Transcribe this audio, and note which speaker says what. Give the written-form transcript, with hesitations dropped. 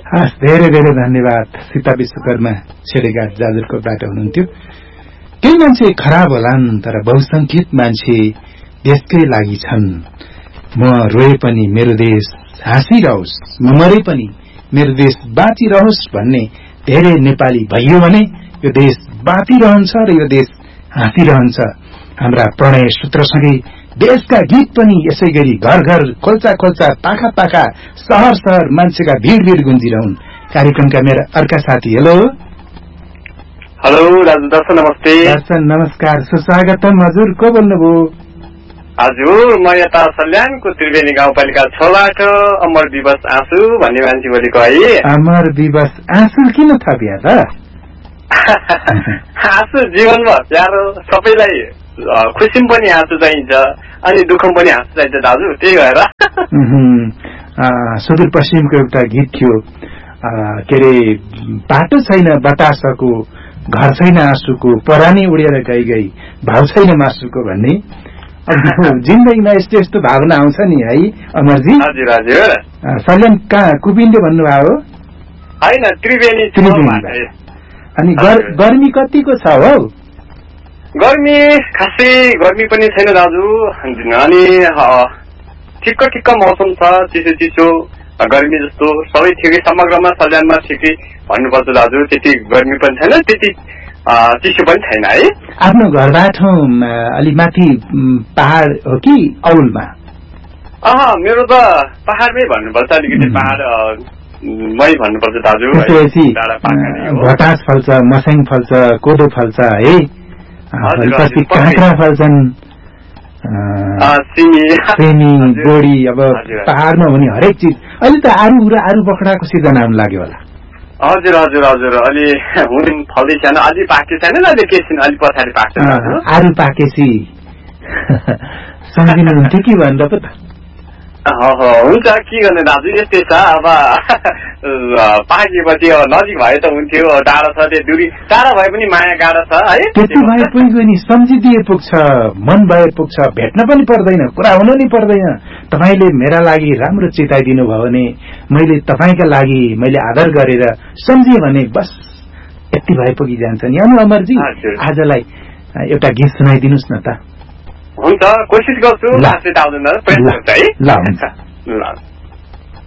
Speaker 1: हस्, धेरै धेरै धन्यवाद। सीता विश्वकर्मा छेडेघाट जाजरकोटबाट हुनुहुन्थ्यो। केही मान्छे खराब होलान्, तर बहुसंख्यक मान्छे देशकै लागि छन्। म रोए पनि मेरो देश हाँसिरहोस्, म मरे पनि मेरो देश बाँचिरहोस् भन्ने धेरै नेपाली भइयो भने यो देश बाँचिरहन्छ र यो देश हाँसिरहन्छ। हाम्रा प्रणय सूत्रसँगै देशका गीत पनि यसै गरी घर घर, खोल्चा खोल्चा, पाखा पाखा, शहर शहर मान्छेका भीड़ भीड़ गुन्जिरहन्। कार्यक्रमका मेरा अर्का साथी, हेलो
Speaker 2: हेलो राजु दर्शन, नमस्ते।
Speaker 1: दर्शन नमस्कार, सुस्वागतम। हजुर को बोल्नुभयो?
Speaker 2: हजुर, म यता सल्यानको त्रिवेणी गाउँपालिका 6 बाट अमर दिवस आँसु भन्ने मान्छे बोलेको है।
Speaker 1: अमर दिवस आँसु किन थपिया त?
Speaker 2: आँसु जीवनमा प्यारो, सबैलाई खुसी पनि आँसु चाहिन्छ अनि दुःख पनि आँसु चाहिन्छ दाजु, त्यही भएर।
Speaker 1: सुदूरपश्चिमको एउटा गीत थियो, के अरे, बाटो छैन बतासको, घर छैन आँसुको, परानी उडेर गई गई, भाउ छैन मासुको भन्ने। जिन्दगीमा यस्तो यस्तो भावना आउँछ नि है अमरजी।
Speaker 2: हजुर हजुर।
Speaker 1: सल्यान कहाँ, कुपिन्डे भन्नुभयो?
Speaker 2: होइन, त्रिवेणी।
Speaker 1: अनि गर्मी कतिको छ हौ?
Speaker 2: गर्मी खासै गर्मी पनि छैन दाजु, अनि ठिक्क ठिक्क मौसम छ, चिसो चिसो गर्मी जस्तो सबै ठिकै, समग्रमा सल्यानमा ठिकै भन्नुपर्छ दाजु। त्यति गर्मी पनि छैन, त्यति चिसो पनि छैन है।
Speaker 1: आफ्नो घरबाट अलि माथि पहाड हो कि औलमा?
Speaker 2: मेरो त पहाडमै भन्नुपर्छ, अलिकति पहाड मै भन्नुपर्छ दाजु।
Speaker 1: भटास फल्छ, मस्याङ फल्छ, कोदो फल्छ है, काँक्रा फल्छन्, सिमी, बोडी। अब पहाडमा हुने हरेक चिज। अहिले त आरू बखडाको सिजन आउनु लाग्यो होला।
Speaker 2: हजुर हजुर हजुर, अलि हुन फल्दै छैन, अलि पाके छैन, अलि केसिन, अलि पछाडि पाक्छ।
Speaker 1: आरू पाकेसी सम्झिनुहुन्थ्यो कि भन्दा पो त?
Speaker 2: हुन्छ, के गर्ने दाजु, यस्तै छ। अब पाकेपछि नजिक भए त हुन्थ्यो, टाढो छ त्यो दूरी, टाढो भए पनि माया गाह्रो छ है।
Speaker 1: त्यति भए पुग्यो नि, सम्झिदिए पुग्छ, मन भए पुग्छ, भेट्न पनि पर्दैन, कुरा हुन नि पर्दैन। तपाईले मेरा लागि राम्रो चिताइदिनु भयो भने, मैले तपाईका लागि मैले आदर गरेर सम्झिए भने बस यति भए पुगिजान्छ नि। अनि अमरजी, आजलाई एउटा गीत सुनाइदिनुस् न त।
Speaker 2: हुन्छ, कोसिस गर्छु। लास्ट आउँदैन, प्रयत्न गर्छु है।
Speaker 1: ल हुन्छ।
Speaker 2: ल।